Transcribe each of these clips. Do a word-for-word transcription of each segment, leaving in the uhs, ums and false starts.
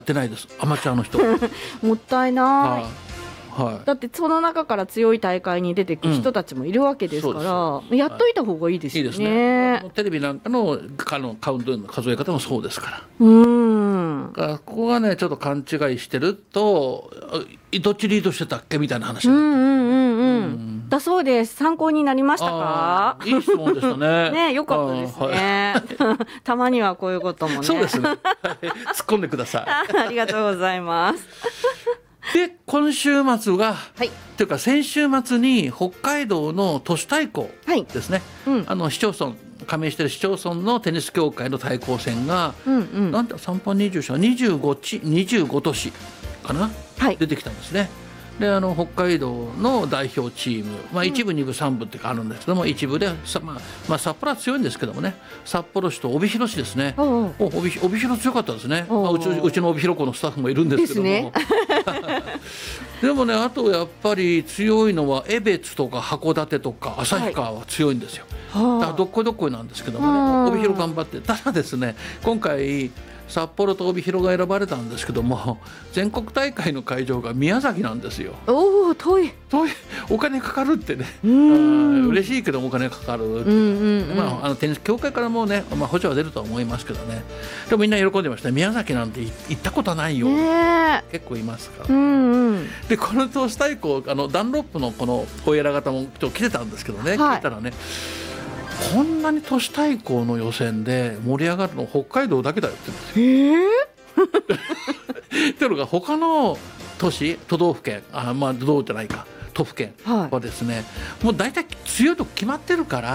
ってないです、アマチュアの人もったいない、 はいはい、 だってその中から強い大会に出てくる人たちもいるわけですから、うん、やっといた方がいいですよね。はい、いいですね。 テレビなんかのカウントの数え方もそうですから。 うん。 だからここがねちょっと勘違いしてると、どっちリードしてたっけみたいな話。 うんうんうんうん。うん、だそうです。参考になりましたか？ いい質問でしたね。 ね、よかったですね。はい、たまにはこういうこともね。 そうですね。突っ込んでください。 ありがとうございます。 で今週末が、 はい、 というか先週末に北海道の都市対抗ですね、はい、うん、あの市町村加盟している市町村のテニス協会の対抗戦が、うんうん、なんてさんぱんにじゅうよん、にじゅうごちにじゅうご都市かな、はい、出てきたんですね。であの北海道の代表チーム、まあ、一部、二部、三部ってあるんですけども、一部でさ、まあまあ、札幌は強いんですけどもね、札幌市と帯広市ですね。おうおう、帯, 帯広強かったですね。まあ、うちうちの帯広校のスタッフもいるんですけどもです、ね、でもね、あとやっぱり強いのは江別とか函館とか旭川は強いんですよ。はい、だからどっこいどっこいなんですけどもね、帯広頑張って、ただですね、今回札幌と帯広が選ばれたんですけども、全国大会の会場が宮崎なんですよ。 おお、遠い遠い、お金かかるってね、うん嬉しいけどもお金かかるって、うんうんうん、まあ、あのテニス協会からもね、まあ、補助は出るとは思いますけどね。でもみんな喜んでました。宮崎なんて行ったことないよ、ね、結構いますから、うんうん、でこの都市対抗、あのダンロップのこのホイエラ型もちょっと来てたんですけどね、はい、聞いたらね、こんなに都市対抗の予選で盛り上がるの北海道だけだよって言うんですよ。っていうのが他の都市都道府県、あ、まあどうじゃないか都府県はですね、はい、もう大体強いとこ決まってるから、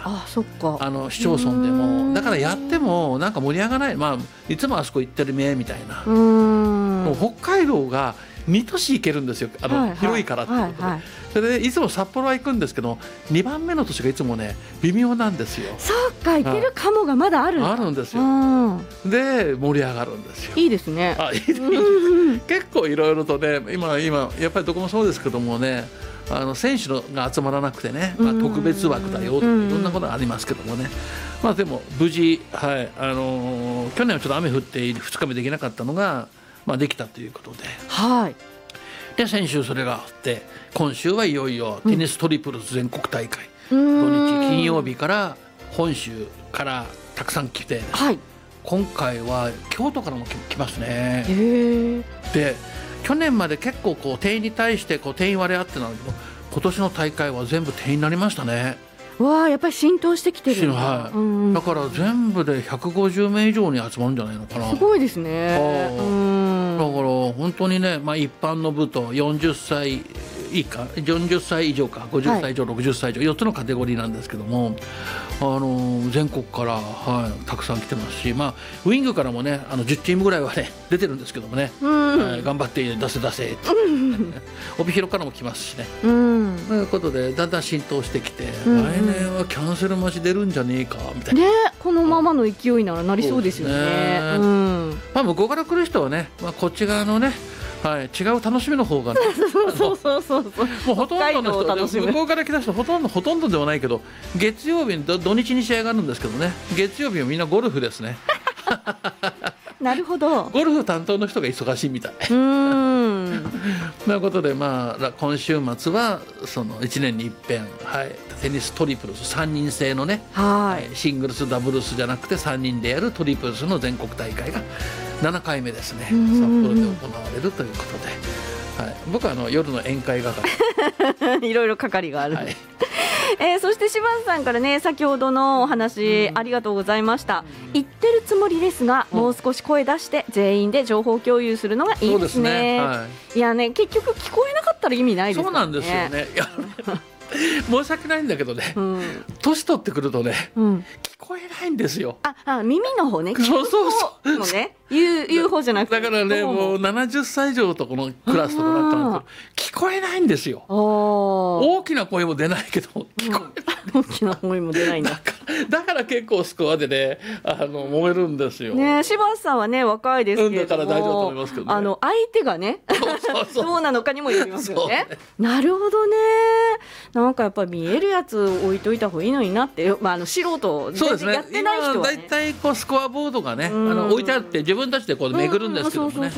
あ、そっか、 あの市町村でもだからやってもなんか盛り上がらない、まあ、いつもあそこ行ってるめみたいな、うーん、もう北海道がに都市行けるんですよ、あの、はいはい、広いからっていうことで、はいはい、それでいつも札幌は行くんですけど、にばんめの都市がいつもね微妙なんですよ。 そうか、行けるかもがまだあるあるんですよ。で盛り上がるんですよ。 いいですね。 あ、いい結構いろいろとね、今今やっぱりどこもそうですけどもね、あの選手が集まらなくてね、まあ、特別枠だよとかいろんなことがありますけどもね、まあ、でも無事、はい、あのー、去年はちょっと雨降ってふつかめできなかったのが、まあ、できたということで、 はい、 で先週それがあって、今週はいよいよテニストリプルス全国大会、うん、土日金曜日から本州からたくさん来て、はい、今回は京都からも来ますね。へー。で去年まで結構こう定員に対してこう定員割れあってなんだけど、今年の大会は全部定員になりましたね。 わあ、やっぱり浸透してきてるんだ、 はい、うん、だから全部でひゃくごじゅうめい以上に集まるんじゃないのかな。 すごいですね。うん、 だから本当にね、まあ、一般の部とよんじゅっさい以下、よんじゅっさい以上か、ごじゅっさい以上、はい、ろくじゅっさい以上、よっつのカテゴリーなんですけども、あの全国から、はい、たくさん来てますし、まあ、ウィングからもね、あのじゅっチームぐらいはね出てるんですけどもね、うん、はい、頑張って出せ出せって、うん、帯広からも来ますしね、うん、ということでだんだん浸透してきて、うん、来年はキャンセル待ち出るんじゃねえかみたいな、 ね、このままの勢いならなりそうですよね。そうですね、うん、 まあ、向こうから来る人はね、まあ、こっち側のね、はい、違う楽しみの方がね、 そうそうそうそう、もうほとんどの人、向こうから来た人ほとんどほとんどではないけど、月曜日に土日に試合があるんですけどね、月曜日はみんなゴルフですね。 なるほど、 ゴルフ担当の人が忙しいみたい。うーんということで、まあ、今週末はそのいちねんに一遍、はい、テニストリプルスさんにん制のね、はい、シングルスダブルスじゃなくてさんにんでやるトリプルスの全国大会がななかいめですね、札幌で行われるということで、はい、僕はあの夜の宴会係いろいろ係がある、 はい、 えー、そして柴田さんからね、先ほどのお話ありがとうございました。言ってるつもりですが、もう少し声出して全員で情報共有するのがいいですね。そうですね、はい、いやね、結局聞こえなかったら意味ないですよね。 そうなんですよね。いや申し訳ないんだけどね、うん、年取ってくるとね、うん、聞こえないんですよ。 ああ、耳の方ね、 そうそうそうのね、言う、言う方じゃなくて、 だからね、もうななじゅっさい以上とこのクラスとかだったら聞こえないんですよ。大きな声も出ないけど聞こえない、 うん、大きな声も出ないんだ。 だから、だから結構スコアでね、あの揉めるんですよ。ね、 柴田さんはね若いですけれども、 うん、だから大丈夫と思いますけどね、 あの相手がねそうそうそうどうなのかにもよりますよね。なるほどね。なんかやっぱり見えるやつ置いといた方がいいいのになって、まあ、あの素人全然やってない人は、ね、 だいたいこうスコアボードがね、あの置いてあって自分たちでこう巡るんですけどもね。